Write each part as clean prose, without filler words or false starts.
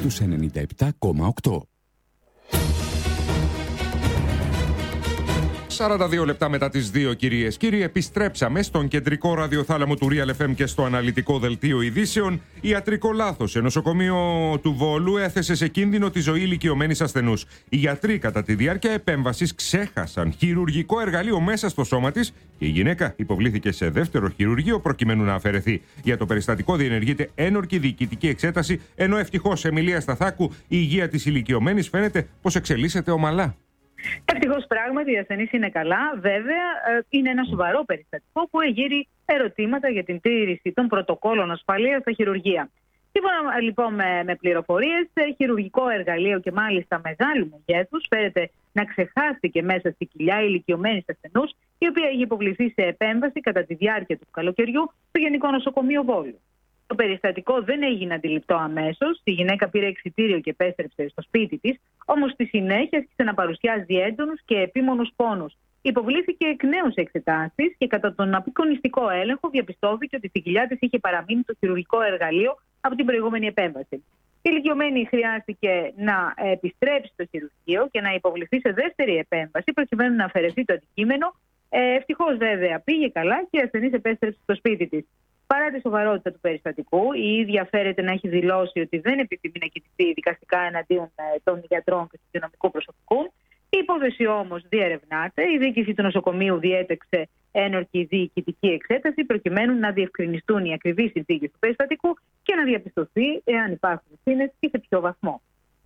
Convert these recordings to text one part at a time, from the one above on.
στους 97,8. 42 λεπτά μετά τις 2, κυρίες και κύριοι, επιστρέψαμε στον κεντρικό ραδιοθάλαμο του Real FM και στο αναλυτικό δελτίο ειδήσεων. Ιατρικό λάθος. Σε νοσοκομείο του Βόλου έθεσε σε κίνδυνο τη ζωή ηλικιωμένης ασθενούς. Οι γιατροί κατά τη διάρκεια επέμβασης ξέχασαν χειρουργικό εργαλείο μέσα στο σώμα της και η γυναίκα υποβλήθηκε σε δεύτερο χειρουργείο προκειμένου να αφαιρεθεί. Για το περιστατικό διενεργείται ένορκη διοικητική εξέταση, ενώ ευτυχώς, Εμιλία Σταθάκου, η υγεία της ηλικιωμένης φαίνεται πως εξελίσσεται ομαλά. Ευτυχώς πράγματι η ασθενής είναι καλά. Βέβαια, είναι ένα σοβαρό περιστατικό που εγείρει ερωτήματα για την τήρηση των πρωτοκόλων ασφαλείας στα χειρουργεία. Σύμφωνα λοιπόν με πληροφορίες, χειρουργικό εργαλείο και μάλιστα μεγάλου μεγέθους φέρεται να ξεχάστηκε μέσα στη κοιλιά ηλικιωμένης ασθενούς, η οποία έχει υποβληθεί σε επέμβαση κατά τη διάρκεια του καλοκαιριού στο Γενικό Νοσοκομείο Βόλου. Το περιστατικό δεν έγινε αντιληπτό αμέσως. Η γυναίκα πήρε εξιτήριο και επέστρεψε στο σπίτι της, όμως στη συνέχεια άρχισε να παρουσιάζει έντονους και επίμονους πόνους. Υποβλήθηκε εκ νέου σε εξετάσεις και κατά τον απεικονιστικό έλεγχο διαπιστώθηκε ότι στην κοιλιά της είχε παραμείνει το χειρουργικό εργαλείο από την προηγούμενη επέμβαση. Η ηλικιωμένη χρειάστηκε να επιστρέψει στο χειρουργείο και να υποβληθεί σε δεύτερη επέμβαση προκειμένου να αφαιρεθεί το αντικείμενο. Ευτυχώς βέβαια πήγε καλά και η ασθενής επέστρεψε στο σπίτι της. Παρά τη σοβαρότητα του περιστατικού, η ίδια φέρεται να έχει δηλώσει ότι δεν επιθυμεί να κινηθεί δικαστικά εναντίον των γιατρών και του υγειονομικού προσωπικού. Η υπόθεση όμως διερευνάται. Η διοίκηση του νοσοκομείου διέταξε ένορκη διοικητική εξέταση προκειμένου να διευκρινιστούν οι ακριβείς συνθήκες του περιστατικού και να διαπιστωθεί εάν υπάρχουν ευθύνες και σε ποιο βαθμό.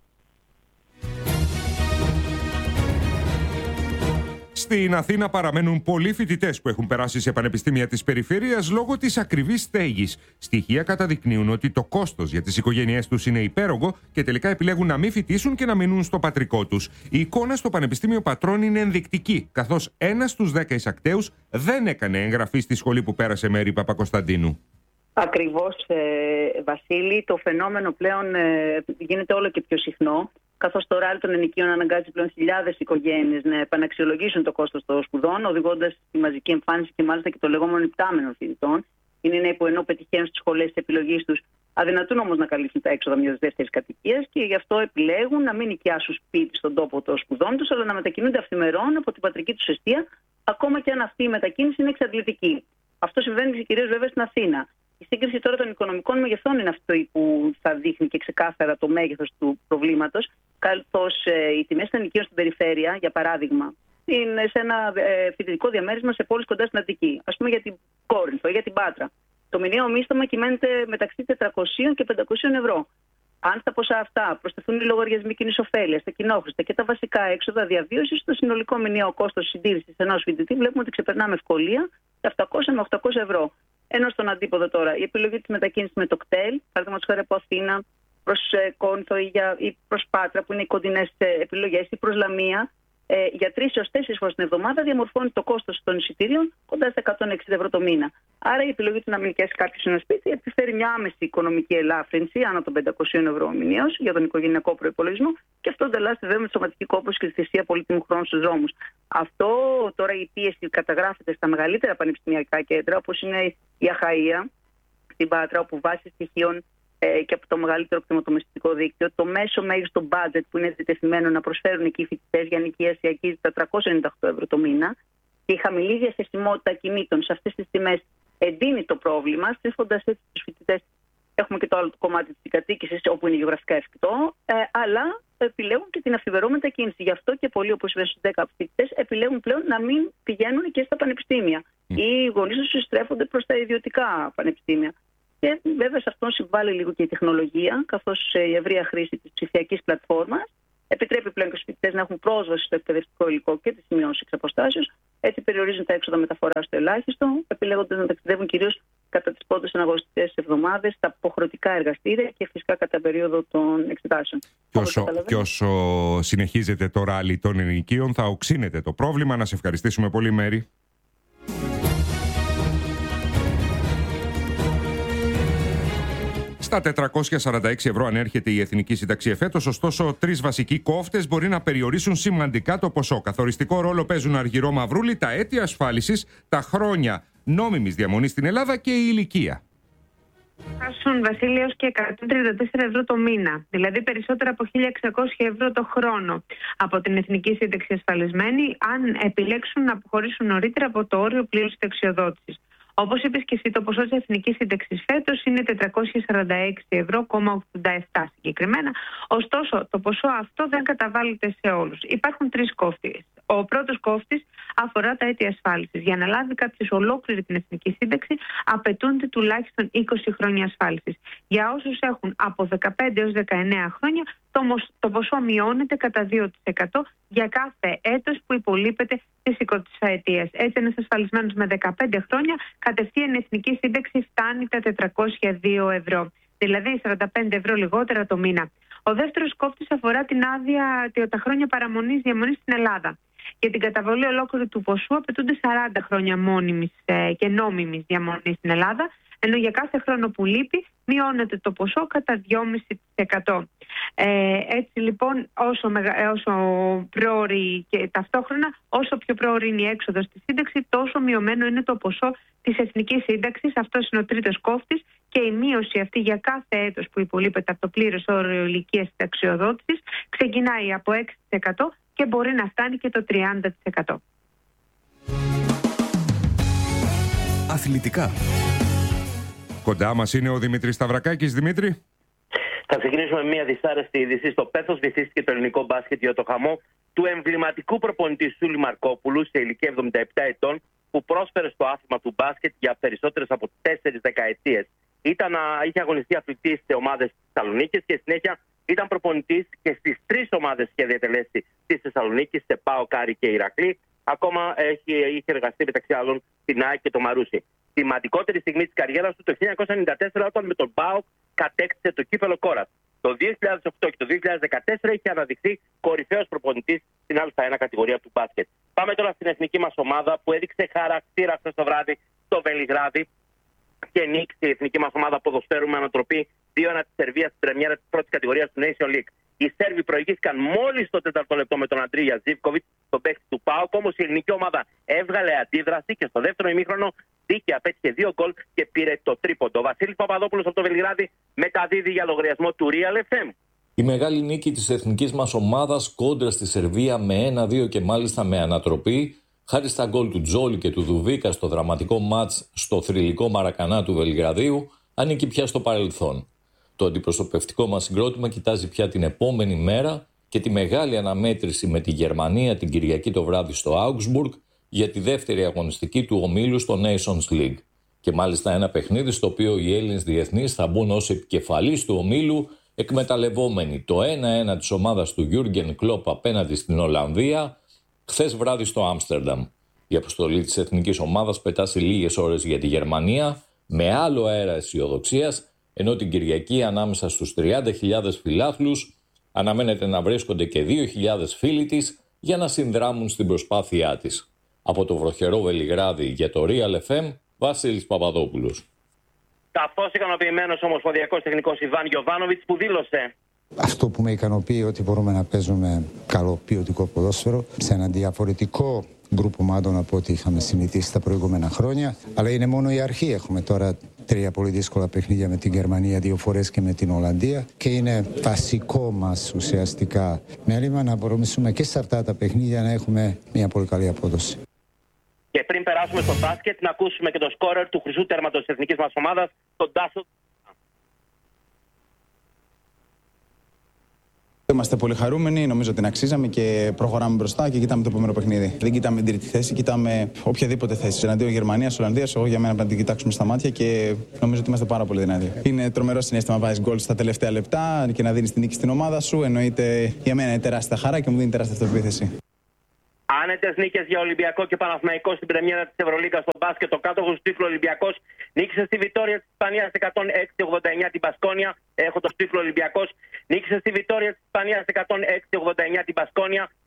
Στην Αθήνα παραμένουν πολλοί φοιτητές που έχουν περάσει σε πανεπιστήμια της περιφέρειας λόγω της ακριβής στέγης. Στοιχεία καταδεικνύουν ότι το κόστος για τις οικογένειές τους είναι υπέρογκο και τελικά επιλέγουν να μην φοιτήσουν και να μείνουν στο πατρικό τους. Η εικόνα στο Πανεπιστήμιο Πατρών είναι ενδεικτική, καθώς 1 στους 10 εισακτέους δεν έκανε εγγραφή στη σχολή που πέρασε Μέρη Παπακοσταντίνου. Ακριβώς, Βασίλη, το φαινόμενο πλέον γίνεται όλο και πιο συχνό, καθώς το ράλι των ενοικίων αναγκάζει πλέον χιλιάδες οικογένειες να επαναξιολογήσουν το κόστος των σπουδών, οδηγώντας στη μαζική εμφάνιση και μάλιστα και το λεγόμενο υπτάμενο φοιτητών. Είναι νέοι που ενώ πετυχαίνουν στις σχολές της επιλογής τους, αδυνατούν όμως να καλύψουν τα έξοδα μιας δεύτερης κατοικίας και γι' αυτό επιλέγουν να μην νοικιάσουν σπίτι στον τόπο των σπουδών τους, αλλά να μετακινούνται αυθημερών από την πατρική τους εστία, ακόμα και αν αυτή η μετακίνηση είναι εξαντλητική. Αυτό συμβαίνει κυρίως βέβαια στην Αθήνα. Η σύγκριση τώρα των οικονομικών μεγεθών είναι αυτό που θα δείχνει και ξεκάθαρα το μέγεθος του προβλήματος, καθώς οι τιμές των ενοικίων στην περιφέρεια, για παράδειγμα, είναι σε ένα φοιτητικό διαμέρισμα σε πόλεις κοντά στην Αττική, ας πούμε για την Κόρινθο ή για την Πάτρα. Το μηνιαίο μίσθωμα κυμαίνεται μεταξύ 400 και 500 ευρώ. Αν στα ποσά αυτά προσθεθούν οι λογαριασμοί κοινής ωφέλειας, τα κοινόχρηστα και τα βασικά έξοδα διαβίωσης, το συνολικό μηνιαίο κόστος συντήρησης ενός φοιτητή βλέπουμε ότι ξεπερνά με ευκολία τα 700 με 800 ευρώ. Ενώ στον αντίποδο τώρα, η επιλογή της μετακίνησης με το κτέλ, παραδείγματος χάρη από Αθήνα προς Κόρινθο ή προς Πάτρα, που είναι οι κοντινές επιλογές, ή προς Λαμία, για 3 έως 4 φορές την εβδομάδα διαμορφώνει το κόστος των εισιτήριων κοντά στα 160 ευρώ το μήνα. Άρα η επιλογή του να μην νοικιάσει κάποιος ένα σπίτι επιφέρει μια άμεση οικονομική ελάφρυνση άνω των 500 ευρώ μηνιαίως για τον οικογενειακό προϋπολογισμό και αυτό ανταλλάσσεται βέβαια με τη σωματική κόπωση και τη θυσία πολύτιμου χρόνου στους δρόμους. Αυτό τώρα η πίεση καταγράφεται στα μεγαλύτερα πανεπιστημιακά κέντρα, όπως είναι η Αχαΐα στην Πάτρα, όπου βάσει στοιχείων και από το μεγαλύτερο κτηματομεσητικό δίκτυο, το μέσο μέγιστο budget που είναι διτεθειμένο να προσφέρουν εκεί οι φοιτητές για νοικίαση αγγίζει τα 398 ευρώ το μήνα και η χαμηλή διαθεσιμότητα κινήτων σε αυτές τις τιμές εντείνει το πρόβλημα, στρέφοντας έτσι τους φοιτητές. Έχουμε και το άλλο το κομμάτι της κατοίκησης, όπου είναι γεωγραφικά εφικτό, αλλά επιλέγουν και την αυθημερό μετακίνηση. Γι' αυτό και πολλοί, όπως είπες, στους 10 φοιτητές, επιλέγουν πλέον να μην πηγαίνουν και στα πανεπιστήμια. Οι γονείς τους στρέφονται προς τα ιδιωτικά πανεπιστήμια. Και βέβαια σε αυτό συμβάλλει λίγο και η τεχνολογία, καθώς η ευρεία χρήση της ψηφιακής πλατφόρμας επιτρέπει πλέον και στους φοιτητές να έχουν πρόσβαση στο εκπαιδευτικό υλικό και τις σημειώσεις εξ αποστάσεως. Έτσι περιορίζουν τα έξοδα μεταφοράς στο ελάχιστο, επιλέγοντας να ταξιδεύουν κυρίως κατά τις πρώτες αναγνωστικές εβδομάδες, στα υποχρεωτικά εργαστήρια και φυσικά κατά περίοδο των εξετάσεων. Και όσο συνεχίζεται το ράλι των ενοικίων, θα οξύνεται το πρόβλημα. Να σε ευχαριστήσουμε πολύ, Μέρη. Στα 446 ευρώ ανέρχεται η Εθνική Σύνταξη εφέτος, ωστόσο 3 βασικοί κόφτες μπορεί να περιορίσουν σημαντικά το ποσό. Καθοριστικό ρόλο παίζουν Αργυρό Μαυρούλη, τα έτη ασφάλισης, τα χρόνια νόμιμης διαμονής στην Ελλάδα και η ηλικία. Χάσουν, Βασίλη, έως και 134 ευρώ το μήνα, δηλαδή περισσότερα από 1.600 ευρώ το χρόνο από την Εθνική Σύνταξη ασφαλισμένη, αν επιλέξουν να αποχωρήσουν νωρίτερα από το όριο πλήρους συνταξιοδότησης. Όπως είπες και εσύ, το ποσό της Εθνικής Σύνταξης φέτος είναι 446 ευρώ, 87 συγκεκριμένα. Ωστόσο, το ποσό αυτό δεν καταβάλλεται σε όλους. Υπάρχουν τρεις κόφτες. Ο πρώτος κόφτης αφορά τα έτη ασφάλισης. Για να λάβει κάποιος ολόκληρη την Εθνική Σύνταξη, απαιτούνται τουλάχιστον 20 χρόνια ασφάλισης. Για όσους έχουν από 15 έως 19 χρόνια, το ποσό μειώνεται κατά 2% για κάθε έτος που υπολείπεται της 20ετίας. Έτσι, ένας ασφαλισμένος με 15 χρόνια, κατευθείαν η Εθνική Σύνταξη φτάνει τα 402 ευρώ. Δηλαδή 45 ευρώ λιγότερα το μήνα. Ο δεύτερος κόφτης αφορά την άδεια, τα χρόνια παραμονής διαμονής στην Ελλάδα. Για την καταβολή ολόκληρου του ποσού απαιτούνται 40 χρόνια μόνιμης και νόμιμης διαμονής στην Ελλάδα, ενώ για κάθε χρόνο που λείπει μειώνεται το ποσό κατά 2,5%. Έτσι λοιπόν, όσο πρόωρη και ταυτόχρονα, όσο πιο πρόωρη είναι η έξοδος στη σύνταξη, τόσο μειωμένο είναι το ποσό της Εθνικής Σύνταξης. Αυτός είναι ο τρίτος κόφτης, και η μείωση αυτή για κάθε έτος που υπολείπεται από το πλήρες όριο ηλικίας συνταξιοδότησης ξεκινάει από 6% και μπορεί να φτάνει και το 30%. Αθλητικά. Κοντά μας είναι ο Δημήτρης Σταυρακάκης. Δημήτρη. Θα ξεκινήσουμε με μια δυσάρεστη είδηση. Στο Πέθος βυθίστηκε το ελληνικό μπάσκετ για το χαμό του εμβληματικού προπονητή Σούλη Μαρκόπουλου σε ηλικία 77 ετών, που πρόσφερε στο άθλημα του μπάσκετ για περισσότερες από 4 δεκαετίες. Είχε αγωνιστεί αθλητής σε ομάδες της Θεσσαλονίκης και συνέχεια ήταν προπονητής και στις 3 ομάδες είχε διατελέσει της Θεσσαλονίκης, σε ΠΑΟΚ, Άρη και Ηρακλή. Ακόμα είχε εργαστεί μεταξύ άλλων στην ΑΕΚ και το Μαρούσι. Σημαντικότερη στιγμή της καριέρας του το 1994, όταν με τον ΠΑΟΚ κατέκτησε το κύπελο Κόρας. Το 2008 και το 2014 είχε αναδειχθεί κορυφαίος προπονητής στην Α1 κατηγορία του μπάσκετ. Πάμε τώρα στην εθνική μας ομάδα, που έδειξε χαρακτήρα χθες το βράδυ στο Βελιγράδι και νίκησε η εθνική μας ομάδα ποδοσφαίρου με ανατροπή 2-1 της Σερβίας στην πρεμιέρα της πρώτης κατηγορίας του Nation League. Οι Σέρβοι προηγήθηκαν μόλις το 4ο λεπτό με τον Αντρίγια Ζίβκοβιτς, τον παίκτη του ΠΑΟΚ, όμως η ελληνική ομάδα έβγαλε αντίδραση και στο δεύτερο ημίχρονο δίκαια απέτυχε 2 γκολ και πήρε το τρίποντο. Ο Βασίλης Παπαδόπουλος από το Βελιγράδι μεταδίδει για λογαριασμό του Real FM. Η μεγάλη νίκη της εθνικής μας ομάδας κόντρα στη Σερβία με 1-2 και μάλιστα με ανατροπή, χάρη στα γκολ του Τζόλι και του Δουβίκα στο δραματικό μάτς στο θρυλικό Μαρακανά του Βελιγραδίου, ανήκει πια στο παρελθόν. Το αντιπροσωπευτικό μας συγκρότημα κοιτάζει πια την επόμενη μέρα και τη μεγάλη αναμέτρηση με τη Γερμανία την Κυριακή το βράδυ στο Augsburg για τη δεύτερη αγωνιστική του ομίλου στο Nations League. Και μάλιστα ένα παιχνίδι στο οποίο οι Έλληνες διεθνείς θα μπουν ως επικεφαλής του ομίλου, εκμεταλλευόμενοι το 1-1 της ομάδας του Γιούργεν Κλόπ απέναντι στην Ολλανδία χθες βράδυ στο Άμστερνταμ. Η αποστολή της εθνικής ομάδας πετά σε λίγες ώρες για τη Γερμανία με άλλο αέρα αισιοδοξίας, ενώ την Κυριακή ανάμεσα στους 30.000 φιλάθλους αναμένεται να βρίσκονται και 2.000 φίλοι της για να συνδράμουν στην προσπάθειά της. Από το βροχερό Βελιγράδι για το Real FM, Βασίλης Παπαδόπουλος. Καθώς ικανοποιημένος ομοσπονδιακός τεχνικός Ιβάν Γιοβάνοβιτς, που δήλωσε: Αυτό που με ικανοποιεί ότι μπορούμε να παίζουμε καλό ποιοτικό ποδόσφαιρο σε ένα διαφορετικό γκρουπ ομάδων από ό,τι είχαμε συνηθίσει τα προηγούμενα χρόνια. Αλλά είναι μόνο η αρχή. Έχουμε τώρα 3 πολύ δύσκολα παιχνίδια με την Γερμανία 2 φορές και με την Ολλανδία. Και είναι βασικό μας ουσιαστικά μέλημα να μπορούμε και σε αυτά τα παιχνίδια να έχουμε μια πολύ καλή απόδοση. Και πριν περάσουμε στο μπάσκετ, να ακούσουμε και το σκόρερ του χρυσού τέρματος της εθνικής μας ομάδας, τον Τάσο. Είμαστε πολύ χαρούμενοι, νομίζω ότι την αξίζαμε και προχωράμε μπροστά και κοιτάμε το επόμενο παιχνίδι. Δεν κοιτάμε την τρίτη θέση, κοιτάμε οποιαδήποτε θέση. Εναντίον Γερμανίας, Ολλανδίας, εγώ για μένα πρέπει να την κοιτάξουμε στα μάτια και νομίζω ότι είμαστε πάρα πολύ δυνατοί. Είναι τρομερό συναίσθημα να βάζεις γκολ στα τελευταία λεπτά και να δίνεις την νίκη στην ομάδα σου. Εννοείται για μένα είναι τεράστια χαρά και μου δίνει τεράστια αυτοεπίθεση. Άνετες νίκες για Ολυμπιακό και Παναθηναϊκό στην πρεμιέρα της Ευρωλίγκας στο μπάσκετ. Ο κάτοχος του τίτλου Ολυμπιακός νίκησε στη Βιτόρια της Ισπανίας 106-89 την Μπασκόνια. Έχω το τίτλο Ολυμπιακός. Νίκησε στη Βιτόρια της Ισπανίας 106-89 την Μπασκόνια.